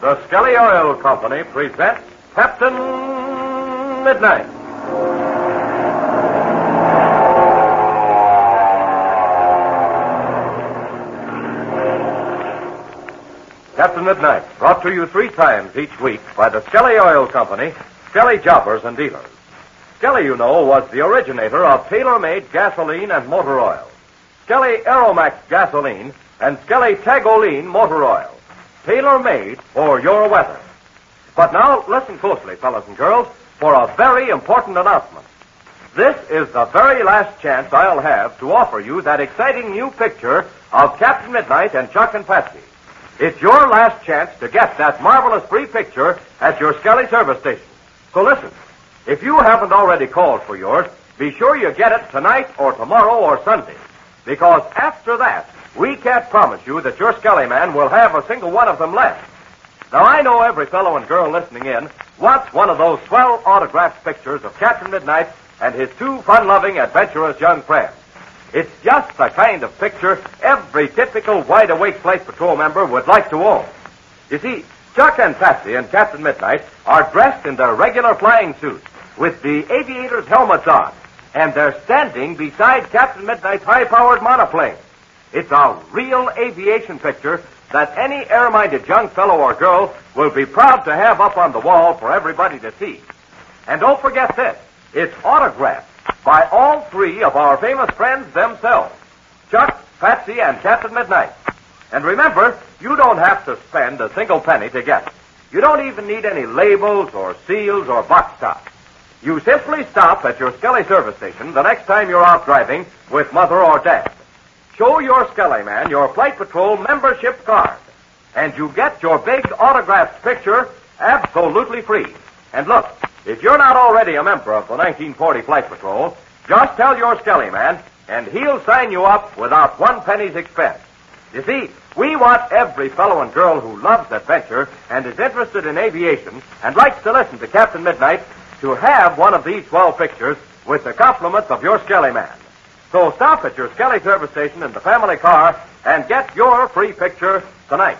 The Skelly Oil Company presents Captain Midnight. Captain Midnight, brought to you 3 times each week by the Skelly Oil Company, Skelly Jobbers and Dealers. Skelly, you know, was the originator of tailor-made gasoline and motor oil. Skelly Aeromax gasoline and Skelly Tagoline motor oil. Tailor-made for your weather. But now, listen closely, fellas and girls, for a very important announcement. This is the very last chance I'll have to offer you that exciting new picture of Captain Midnight and Chuck and Patsy. It's your last chance to get that marvelous free picture at your Skelly service station. So listen, if you haven't already called for yours, be sure you get it tonight or tomorrow or Sunday. Because after that, we can't promise you that your Skelly man will have a single one of them left. Now, I know every fellow and girl listening in wants one of those swell autographed pictures of Captain Midnight and his 2 fun-loving, adventurous young friends. It's just the kind of picture every typical wide-awake flight patrol member would like to own. You see, Chuck and Patsy and Captain Midnight are dressed in their regular flying suits with the aviators' helmets on, and they're standing beside Captain Midnight's high-powered monoplane. It's a real aviation picture that any air-minded young fellow or girl will be proud to have up on the wall for everybody to see. And don't forget this, it's autographed by all 3 of our famous friends themselves, Chuck, Patsy, and Captain Midnight. And remember, you don't have to spend a single penny to get it. You don't even need any labels or seals or box tops. You simply stop at your Skelly service station the next time you're out driving with Mother or Dad. Show your Skelly man your Flight Patrol membership card, and you get your big autographed picture absolutely free. And look, if you're not already a member of the 1940 Flight Patrol, just tell your Skelly man, and he'll sign you up without 1 penny's expense. You see, we want every fellow and girl who loves adventure and is interested in aviation and likes to listen to Captain Midnight to have one of these swell pictures with the compliments of your Skelly man. So stop at your Skelly service station in the family car and get your free picture tonight.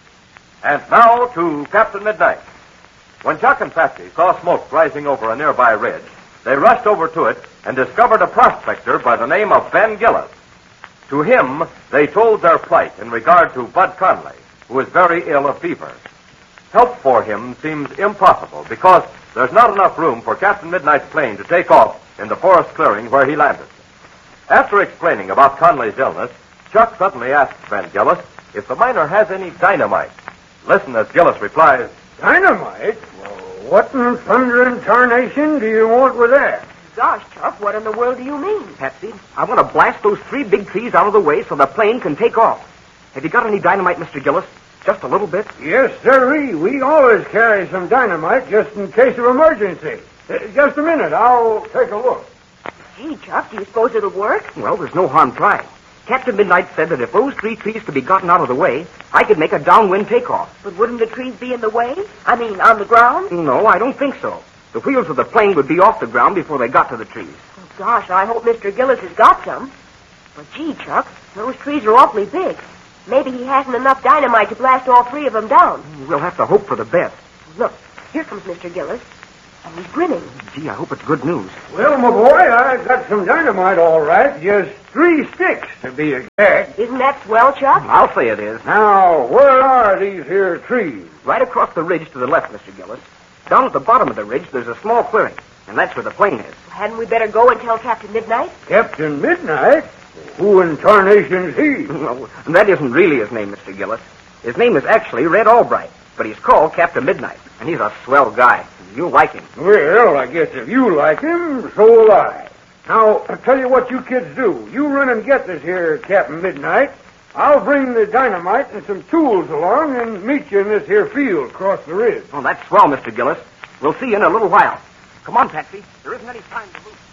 And now to Captain Midnight. When Chuck and Patsy saw smoke rising over a nearby ridge, they rushed over to it and discovered a prospector by the name of Ben Gillis. To him, they told their plight in regard to Bud Conley, who is very ill of fever. Help for him seems impossible because there's not enough room for Captain Midnight's plane to take off in the forest clearing where he landed. After explaining about Conley's illness, Chuck suddenly asks Ben Gillis if the miner has any dynamite. Listen as Gillis replies, Dynamite? Well, what in thunder and tarnation do you want with that? Gosh, Chuck, what in the world do you mean? Patsy, I want to blast those 3 big trees out of the way so the plane can take off. Have you got any dynamite, Mr. Gillis? Just a little bit? Yes, sirree. We always carry some dynamite just in case of emergency. Just a minute. I'll take a look. Gee, Chuck, do you suppose it'll work? Well, there's no harm trying. Captain Midnight said that if those 3 trees could be gotten out of the way, I could make a downwind takeoff. But wouldn't the trees be in the way? I mean, on the ground? No, I don't think so. The wheels of the plane would be off the ground before they got to the trees. Oh, gosh, I hope Mr. Gillis has got some. But gee, Chuck, those trees are awfully big. Maybe he hasn't enough dynamite to blast all 3 of them down. We'll have to hope for the best. Look, here comes Mr. Gillis. And he's grinning. Gee, I hope it's good news. Well, my boy, I've got some dynamite, all right. Just 3 sticks, to be exact. Isn't that swell, Chuck? I'll say it is. Now, where are these here trees? Right across the ridge to the left, Mr. Gillis. Down at the bottom of the ridge, there's a small clearing, and that's where the plane is. Hadn't we better go and tell Captain Midnight? Captain Midnight? Who in tarnation's he? No, that isn't really his name, Mr. Gillis. His name is actually Red Albright, but he's called Captain Midnight, and he's a swell guy. You'll like him. Well, I guess if you like him, so will I. Now, I'll tell you what you kids do. You run and get this here Captain Midnight. I'll bring the dynamite and some tools along and meet you in this here field across the ridge. Oh, that's swell, Mr. Gillis. We'll see you in a little while. Come on, Patsy. There isn't any time to lose.